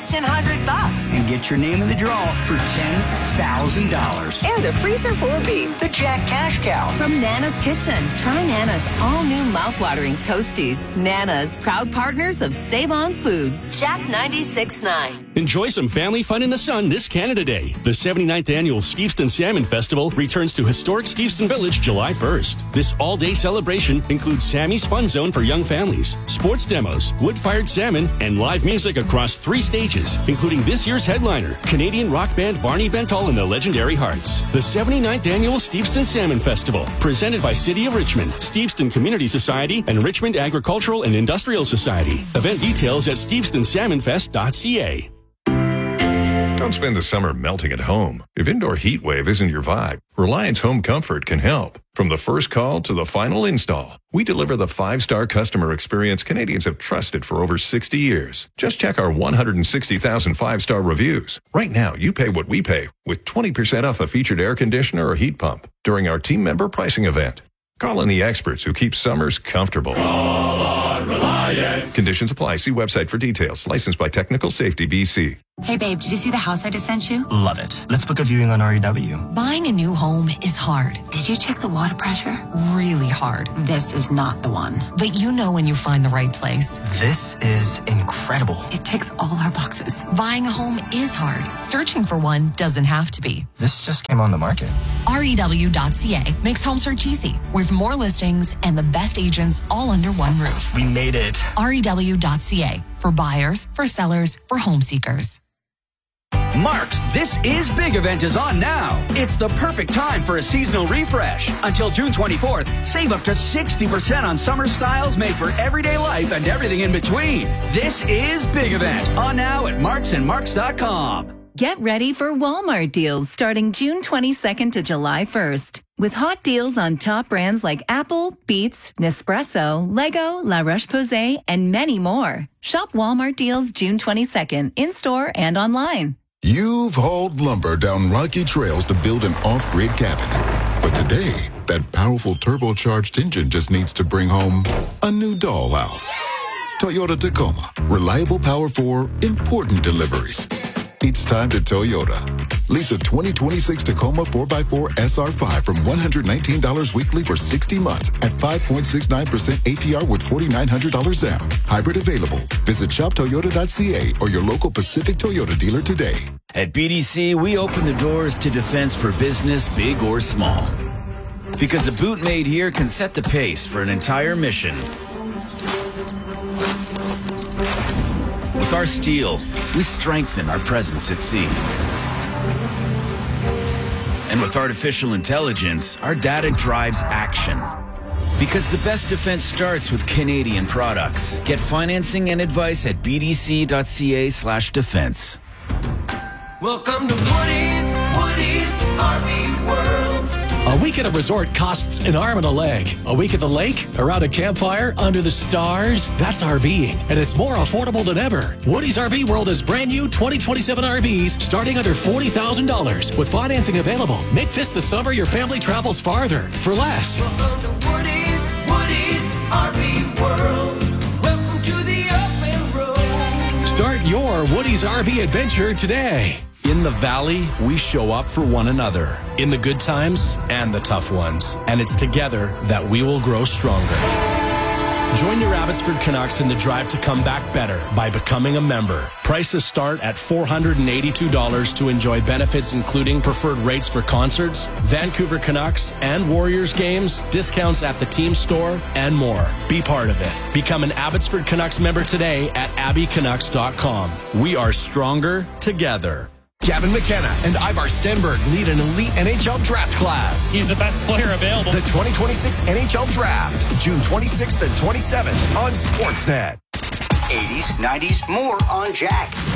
$1,600. And get your name in the draw for $10,000. And a freezer full of beef. The Jack Cash Cow. From Nana's Kitchen. Try Nana's all-new mouth-watering Toasties. Nana's, proud partners of Save On Foods. Jack 96.9. Enjoy some family fun in the sun this Canada Day. The 79th Annual Steveston Salmon Festival returns to historic Steveston Village July 1st. This all-day celebration includes Sammy's Fun Zone for young families, sports demos, wood-fired salmon, and live music across 3 stages, including this year's headliner, Canadian rock band Barney Bentall and the Legendary Hearts. The 79th Annual Steveston Salmon Festival, presented by City of Richmond, Steveston Community Society, and Richmond Agricultural and Industrial Society. Event details at stevestonsalmonfest.ca. Don't spend the summer melting at home. If indoor heat wave isn't your vibe, Reliance Home Comfort can help. From the first call to the final install, we deliver the 5-star customer experience Canadians have trusted for over 60 years. Just check our 160,000 5-star reviews. Right now, you pay what we pay with 20% off a featured air conditioner or heat pump during our team member pricing event. Call in the experts who keep summers comfortable. Call on Reliance. Conditions apply. See website for details. Licensed by Technical Safety BC. Hey, babe, did you see the house I just sent you? Love it. Let's book a viewing on REW. Buying a new home is hard. Did you check the water pressure? Really hard. This is not the one. But you know when you find the right place. This is incredible. It ticks all our boxes. Buying a home is hard. Searching for one doesn't have to be. This just came on the market. REW.ca makes home search easy, with more listings and the best agents all under one roof. We made it. REW.ca, for buyers, for sellers, for home seekers. Mark's This Is Big event is on now. It's the perfect time for a seasonal refresh. Until June 24th, save up to 60% on summer styles made for everyday life and everything in between. This Is Big event on now at marksandmarks.com. Get ready for Walmart deals starting June 22nd to July 1st. With hot deals on top brands like Apple, Beats, Nespresso, Lego, La Roche-Posay, and many more. Shop Walmart deals June 22nd in-store and online. You've hauled lumber down rocky trails to build an off-grid cabin. But today, that powerful turbocharged engine just needs to bring home a new dollhouse. Toyota Tacoma. Reliable power for important deliveries. It's time to Toyota. Lease a 2026 Tacoma 4x4 SR5 from $119 weekly for 60 months at 5.69% APR with $4,900 down. Hybrid available. Visit shoptoyota.ca or your local Pacific Toyota dealer today. At BDC, we open the doors to defense for business, big or small. Because a boot made here can set the pace for an entire mission. With our steel, we strengthen our presence at sea. And with artificial intelligence, our data drives action. Because the best defense starts with Canadian products. Get financing and advice at bdc.ca/defense. Welcome to Woody's RV World. A week at a resort costs an arm and a leg. A week at the lake, around a campfire, under the stars, that's RVing. And it's more affordable than ever. Woody's RV World is brand new 2027 RVs starting under $40,000 with financing available. Make this the summer your family travels farther for less. Welcome to Woody's RV World. Welcome to the open road. Start your Woody's RV adventure today. In the Valley, we show up for one another, in the good times and the tough ones. And it's together that we will grow stronger. Join your Abbotsford Canucks in the drive to come back better by becoming a member. Prices start at $482 to enjoy benefits including preferred rates for concerts, Vancouver Canucks and Warriors games, discounts at the team store, and more. Be part of it. Become an Abbotsford Canucks member today at abbycanucks.com. We are stronger together. Gavin McKenna and Ivar Stenberg lead an elite NHL draft class. He's the best player available. The 2026 NHL Draft, June 26th and 27th on Sportsnet. 80s, 90s, more on Jack.